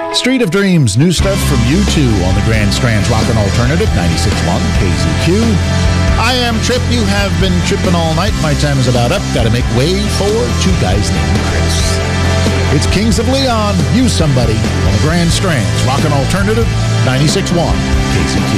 Street of Dreams, new stuff from U2 on the Grand Strand's Rockin' Alternative, 96.1 KZQ. I am Trip. You have been tripping all night. My time is about up. Got to make way for two guys named Chris. It's Kings of Leon, You Somebody, on the Grand Strand's Rockin' Alternative, 96.1 KZQ.